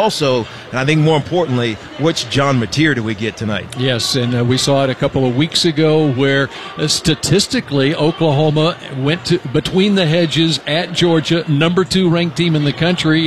also, and I think more importantly, which John Mateer do we get tonight? Yes, and we saw it a couple of weeks ago where statistically Oklahoma went to between the hedges at Georgia, number 2 ranked team in the country.